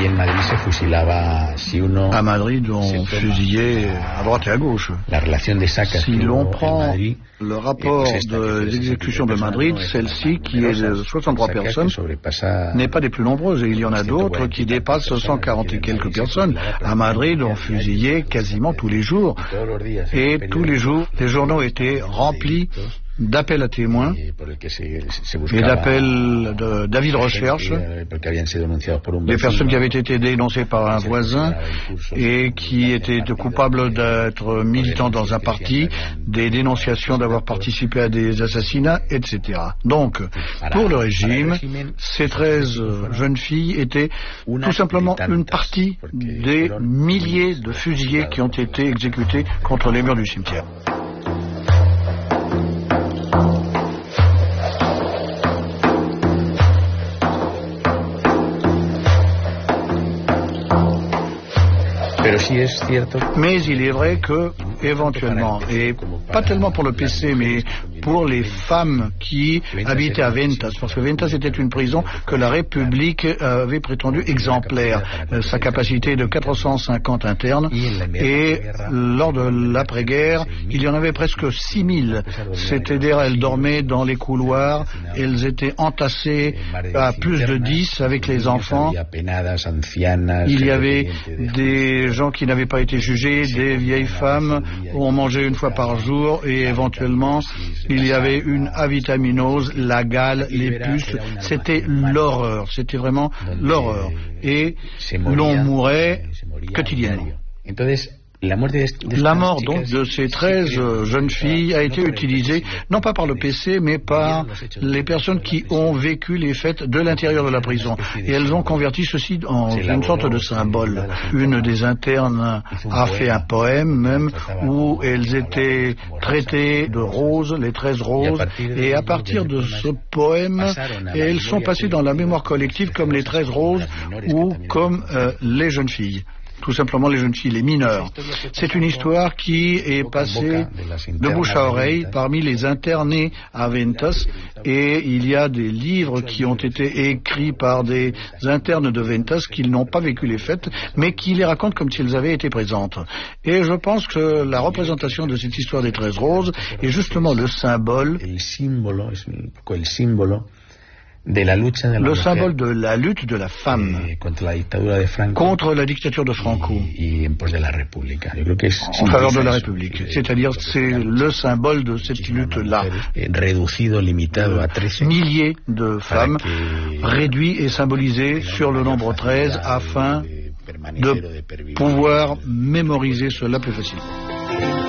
À Madrid, on fusillait à droite et à gauche. Si l'on prend le rapport des exécutions de Madrid, celle-ci, qui est de 63 personnes, n'est pas des plus nombreuses. Et il y en a d'autres qui dépassent 140 et quelques personnes. À Madrid, on fusillait quasiment tous les jours. Et tous les jours, les journaux étaient remplis d'appels à témoins et d'avis de recherche, des personnes qui avaient été dénoncées par un voisin et qui étaient coupables d'être militants dans un parti, des dénonciations d'avoir participé à des assassinats, etc. Donc, pour le régime, ces 13 jeunes filles étaient tout simplement une partie des milliers de fusillés qui ont été exécutés contre les murs du cimetière. Mais il est vrai que, éventuellement, et pas tellement pour le PC, mais pour les femmes qui habitaient à Ventas, parce que Ventas était une prison que la République avait prétendu exemplaire. Sa capacité est de 450 internes, et lors de l'après-guerre, il y en avait presque 6000. C'est-à-dire, elles dormaient dans les couloirs, elles étaient entassées à plus de 10 avec les enfants. Il y avait des gens qui n'avaient pas été jugés, des vieilles femmes où on mangeait une fois par jour, et éventuellement il y avait une avitaminose, la gale, les puces. C'était l'horreur, c'était vraiment l'horreur, et l'on mourait quotidiennement. La mort donc de ces 13 jeunes filles a été utilisée non pas par le PC mais par les personnes qui ont vécu les faits de l'intérieur de la prison, et elles ont converti ceci en une sorte de symbole. Une des internes a fait un poème même où elles étaient traitées de roses, les 13 roses, et à partir de ce poème elles sont passées dans la mémoire collective comme les 13 roses ou comme les jeunes filles. Tout simplement les jeunes filles, les mineurs. C'est une histoire qui est passée de bouche à oreille parmi les internés à Ventas, et il y a des livres qui ont été écrits par des internes de Ventas qui n'ont pas vécu les faits, mais qui les racontent comme si elles avaient été présentes. Et je pense que la représentation de cette histoire des 13 roses est justement le symbole le symbole de la lutte de la femme contre la dictature de Franco en faveur de la République. C'est-à-dire c'est le symbole de cette lutte-là. Milliers de femmes réduits et symbolisés sur le nombre 13 afin de pouvoir mémoriser cela plus facilement.